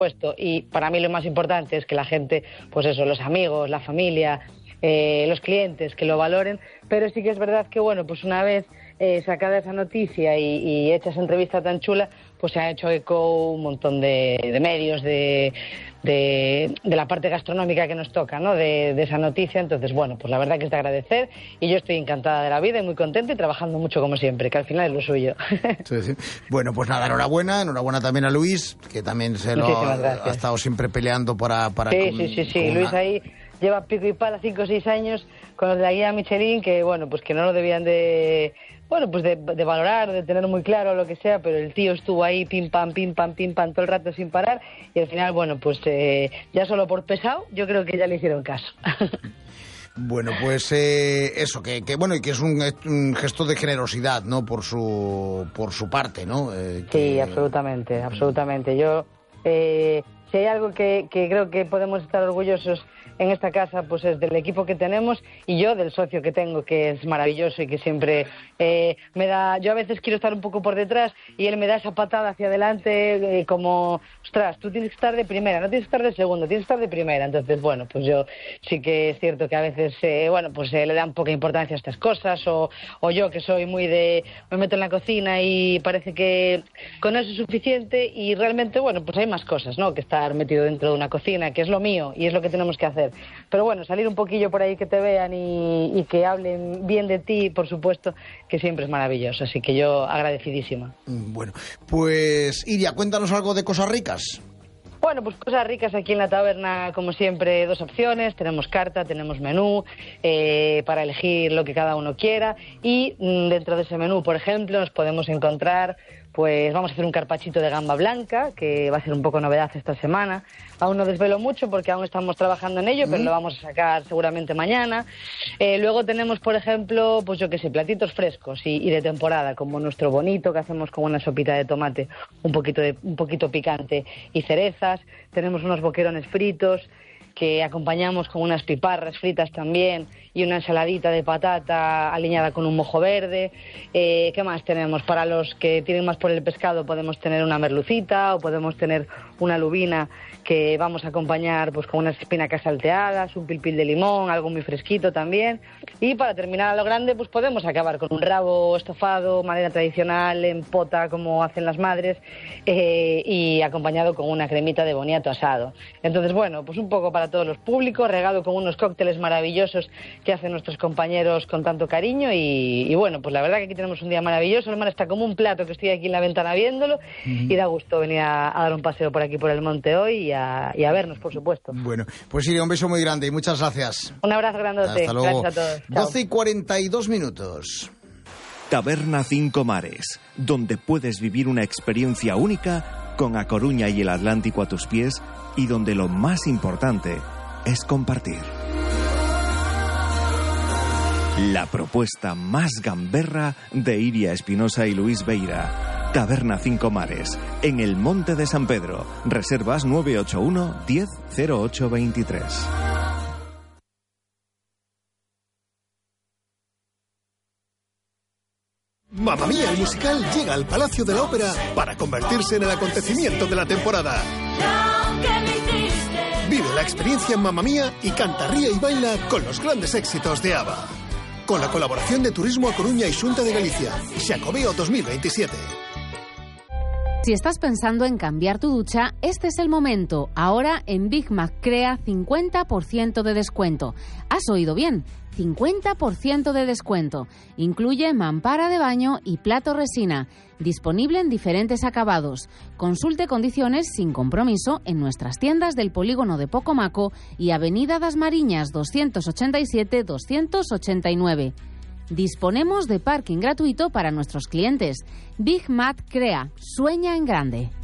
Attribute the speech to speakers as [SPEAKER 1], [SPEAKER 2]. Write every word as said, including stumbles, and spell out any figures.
[SPEAKER 1] supuesto, y para mí lo más importante es que la gente, pues eso, los amigos, la familia, eh, los clientes, que lo valoren, pero sí que es verdad que, bueno, pues una vez eh, sacada esa noticia y, y hecha esa entrevista tan chula, pues se ha hecho eco un montón de, de medios, de, de, de la parte gastronómica que nos toca, ¿no? De, de esa noticia. Entonces, bueno, pues la verdad que es de agradecer y yo estoy encantada de la vida y muy contenta y trabajando mucho como siempre, que al final es lo suyo.
[SPEAKER 2] Sí, sí. Bueno, pues nada, enhorabuena, enhorabuena también a Luis, que también se lo ha, ha estado siempre peleando para... para
[SPEAKER 1] sí,
[SPEAKER 2] con,
[SPEAKER 1] sí, sí, sí,
[SPEAKER 2] una...
[SPEAKER 1] Luis ahí lleva pico y pala cinco o seis años con los de la guía Michelin, que bueno, pues que no lo debían de... Bueno, pues de, de valorar, de tener muy claro lo que sea, pero el tío estuvo ahí pim pam, pim pam, pim pam todo el rato sin parar y al final, bueno, pues eh, ya solo por pesado yo creo que ya le hicieron caso.
[SPEAKER 2] Bueno, pues eh, eso, que, que bueno, y que es un, un gesto de generosidad, ¿no? Por su por su parte, ¿no? Eh, que...
[SPEAKER 1] Sí, absolutamente, absolutamente. Yo, eh, si hay algo que, que creo que podemos estar orgullosos en esta casa, pues es del equipo que tenemos y yo del socio que tengo, que es maravilloso y que siempre eh, me da... Yo a veces quiero estar un poco por detrás y él me da esa patada hacia adelante eh, como, ostras, tú tienes que estar de primera, no tienes que estar de segunda, tienes que estar de primera. Entonces, bueno, pues yo sí que es cierto que a veces, eh, bueno, pues eh, le dan poca importancia a estas cosas o, o yo que soy muy de... me meto en la cocina y parece que con eso es suficiente y realmente, bueno, pues hay más cosas, ¿no? Que estar metido dentro de una cocina, que es lo mío y es lo que tenemos que hacer. Pero bueno, salir un poquillo por ahí que te vean y, y que hablen bien de ti, por supuesto, que siempre es maravilloso. Así que yo agradecidísima.
[SPEAKER 2] Bueno, pues Iria, cuéntanos algo de cosas ricas.
[SPEAKER 1] Bueno, pues cosas ricas aquí en la taberna, como siempre, dos opciones. Tenemos carta, tenemos menú, eh, para elegir lo que cada uno quiera. Y mm, dentro de ese menú, por ejemplo, nos podemos encontrar... Pues vamos a hacer un carpachito de gamba blanca, que va a ser un poco novedad esta semana. Aún no desvelo mucho porque aún estamos trabajando en ello, pero lo vamos a sacar seguramente mañana. Eh, luego tenemos, por ejemplo, pues yo qué sé, platitos frescos y, y de temporada, como nuestro bonito que hacemos con una sopita de tomate un poquito, de, un poquito picante y cerezas. Tenemos unos boquerones fritos que acompañamos con unas piparras fritas también y una ensaladita de patata aliñada con un mojo verde. Eh, ¿Qué más tenemos? Para los que tienen más por el pescado podemos tener una merlucita o podemos tener una lubina que vamos a acompañar pues con unas espinacas salteadas, un pilpil de limón, algo muy fresquito también. Y para terminar a lo grande pues podemos acabar con un rabo estofado, manera tradicional, en pota como hacen las madres, eh, y acompañado con una cremita de boniato asado. Entonces bueno, pues un poco para todos los públicos, regado con unos cócteles maravillosos que hacen nuestros compañeros con tanto cariño y, y bueno, pues la verdad que aquí tenemos un día maravilloso. El mar está como un plato, que estoy aquí en la ventana viéndolo, uh-huh. Y da gusto venir a, a dar un paseo por aquí por el monte hoy y a, y a vernos, por supuesto.
[SPEAKER 2] Bueno, pues Iria, un beso muy grande y muchas gracias.
[SPEAKER 1] Un abrazo grandote.
[SPEAKER 2] Hasta luego.
[SPEAKER 1] Gracias a todos. Chao.
[SPEAKER 2] doce y cuarenta y dos minutos.
[SPEAKER 3] Taberna Cinco Mares, donde puedes vivir una experiencia única con A Coruña y el Atlántico a tus pies y donde lo más importante es compartir. La propuesta más gamberra de Iria Espinosa y Luis Beira. Taberna Cinco Mares, en el Monte de San Pedro. Reservas nueve ocho uno, diez, cero ocho veintitrés.
[SPEAKER 4] Mamma Mía, el musical llega al Palacio de la Ópera para convertirse en el acontecimiento de la temporada. Vive la experiencia en Mamma Mía y canta, ríe y baila con los grandes éxitos de ABBA. Con la colaboración de Turismo A Coruña y Xunta de Galicia. Xacobeo dos mil veintisiete.
[SPEAKER 5] Si estás pensando en cambiar tu ducha, este es el momento. Ahora en Big Mac Crea cincuenta por ciento de descuento. ¿Has oído bien? cincuenta por ciento de descuento. Incluye mampara de baño y plato resina. Disponible en diferentes acabados. Consulte condiciones sin compromiso en nuestras tiendas del polígono de Pocomaco y Avenida das Mariñas doscientos ochenta y siete doscientos ochenta y nueve. Disponemos de parking gratuito para nuestros clientes. Big Mac Crea. Sueña en grande.